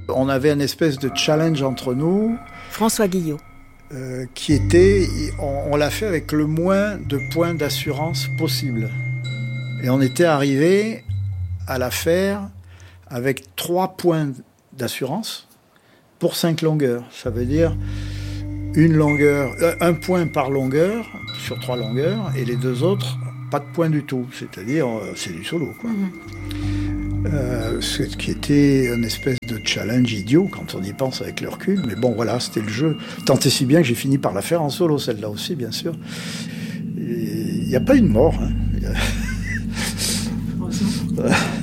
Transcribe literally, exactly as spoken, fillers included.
On avait une espèce de challenge entre nous. François Guillot. Euh, qui était, on, on l'a fait avec le moins de points d'assurance possible. Et on était arrivé à la faire avec trois points d'assurance pour cinq longueurs. Ça veut dire une longueur, un point par longueur sur trois longueurs, et les deux autres, pas de point du tout. C'est-à-dire, c'est du solo, quoi. Mmh. Euh, ce qui était une espèce de challenge idiot quand on y pense avec le recul. Mais bon, voilà, c'était le jeu. Tant et si bien que j'ai fini par la faire en solo, celle-là aussi, bien sûr. Il n'y a pas eu de mort, hein.